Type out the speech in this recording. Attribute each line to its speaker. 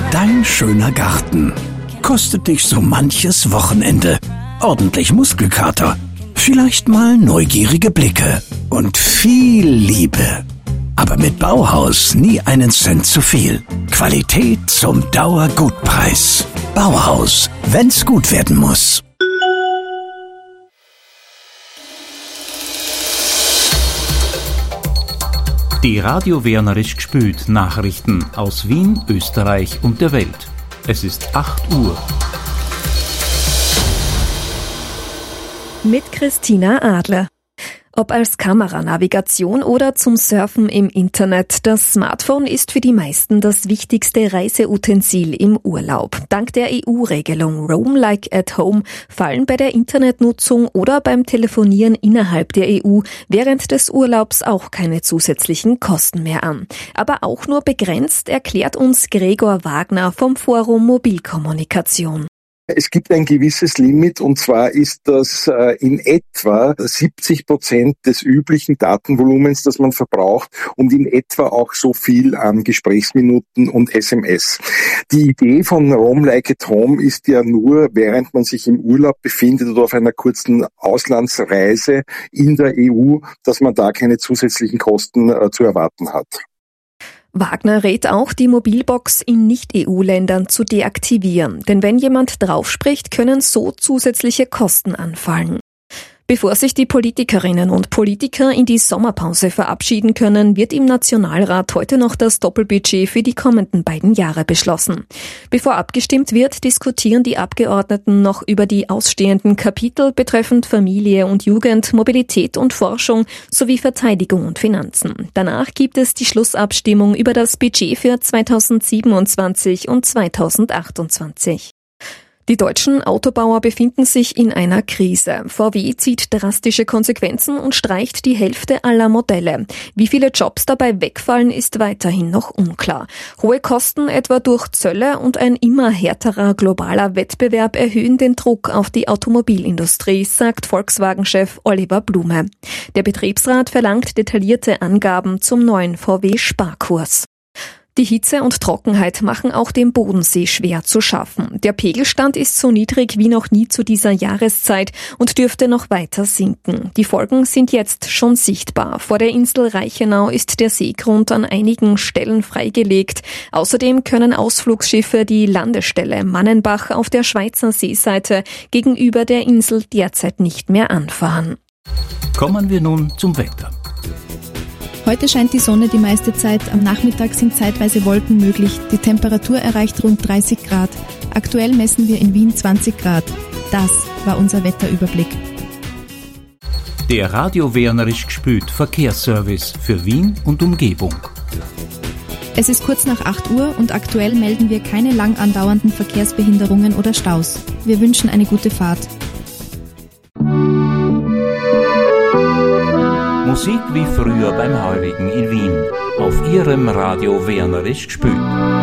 Speaker 1: Dein schöner Garten kostet dich so manches Wochenende. Ordentlich Muskelkater, vielleicht mal neugierige Blicke und viel Liebe. Aber mit Bauhaus nie einen Cent zu viel. Qualität zum Dauergutpreis. Bauhaus, wenn's gut werden muss.
Speaker 2: Die Radio Wernerisch gspült Nachrichten aus Wien, Österreich und der Welt. Es ist 8 Uhr.
Speaker 3: Mit Christina Adler. Ob als Kameranavigation oder zum Surfen im Internet, das Smartphone ist für die meisten das wichtigste Reiseutensil im Urlaub. Dank der EU-Regelung Roam Like at Home fallen bei der Internetnutzung oder beim Telefonieren innerhalb der EU während des Urlaubs auch keine zusätzlichen Kosten mehr an. Aber auch nur begrenzt, erklärt uns Gregor Wagner vom Forum Mobilkommunikation.
Speaker 4: Es gibt ein gewisses Limit, und zwar ist das in etwa 70% des üblichen Datenvolumens, das man verbraucht, und in etwa auch so viel an Gesprächsminuten und SMS. Die Idee von Roam Like at Home ist ja nur, während man sich im Urlaub befindet oder auf einer kurzen Auslandsreise in der EU, dass man da keine zusätzlichen Kosten zu erwarten hat.
Speaker 3: Wagner rät auch, die Mobilbox in Nicht-EU-Ländern zu deaktivieren, denn wenn jemand draufspricht, können so zusätzliche Kosten anfallen. Bevor sich die Politikerinnen und Politiker in die Sommerpause verabschieden können, wird im Nationalrat heute noch das Doppelbudget für die kommenden beiden Jahre beschlossen. Bevor abgestimmt wird, diskutieren die Abgeordneten noch über die ausstehenden Kapitel betreffend Familie und Jugend, Mobilität und Forschung sowie Verteidigung und Finanzen. Danach gibt es die Schlussabstimmung über das Budget für 2027 und 2028. Die deutschen Autobauer befinden sich in einer Krise. VW zieht drastische Konsequenzen und streicht die Hälfte aller Modelle. Wie viele Jobs dabei wegfallen, ist weiterhin noch unklar. Hohe Kosten etwa durch Zölle und ein immer härterer globaler Wettbewerb erhöhen den Druck auf die Automobilindustrie, sagt Volkswagen-Chef Oliver Blume. Der Betriebsrat verlangt detaillierte Angaben zum neuen VW-Sparkurs. Die Hitze und Trockenheit machen auch dem Bodensee schwer zu schaffen. Der Pegelstand ist so niedrig wie noch nie zu dieser Jahreszeit und dürfte noch weiter sinken. Die Folgen sind jetzt schon sichtbar. Vor der Insel Reichenau ist der Seegrund an einigen Stellen freigelegt. Außerdem können Ausflugsschiffe die Landestelle Mannenbach auf der Schweizer Seeseite gegenüber der Insel derzeit nicht mehr anfahren.
Speaker 2: Kommen wir nun zum Wetter.
Speaker 5: Heute scheint die Sonne die meiste Zeit, am Nachmittag sind zeitweise Wolken möglich, die Temperatur erreicht rund 30 Grad. Aktuell messen wir in Wien 20 Grad. Das war unser Wetterüberblick.
Speaker 2: Der Radio Wernerisch gspült Verkehrsservice für Wien und Umgebung.
Speaker 5: Es ist kurz nach 8 Uhr und aktuell melden wir keine lang andauernden Verkehrsbehinderungen oder Staus. Wir wünschen eine gute Fahrt.
Speaker 2: Musik wie früher beim Heurigen in Wien. Auf Ihrem Radio Wernerisch gspült.